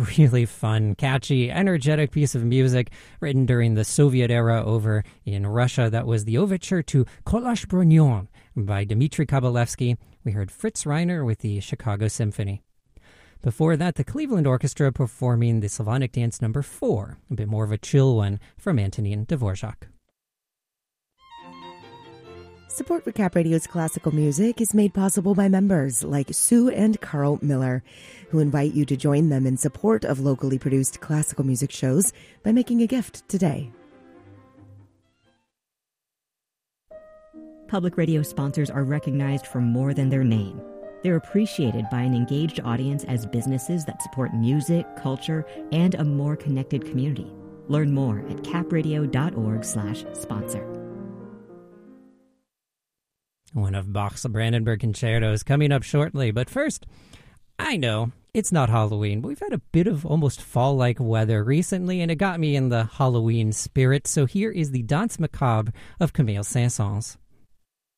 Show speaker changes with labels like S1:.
S1: really fun, catchy, energetic piece of music written during the Soviet era over in Russia. That was the overture to Kolash Brognon by Dmitri Kabalevsky. We heard Fritz Reiner with the Chicago Symphony. Before that, the Cleveland Orchestra performing the Slavonic Dance No. 4, a bit more of a chill one from Antonin Dvorak.
S2: Support for Cap Radio's classical music is made possible by members like Sue and Carl Miller, who invite you to join them in support of locally produced classical music shows by making a gift today.
S3: Public radio sponsors are recognized for more than their name. They're appreciated by an engaged audience as businesses that support music, culture, and a more connected community. Learn more at capradio.org/sponsor.
S1: One of Bach's Brandenburg concertos coming up shortly. But first, I know it's not Halloween, but we've had a bit of almost fall-like weather recently, and it got me in the Halloween spirit. So here is the Danse Macabre of Camille Saint-Saëns.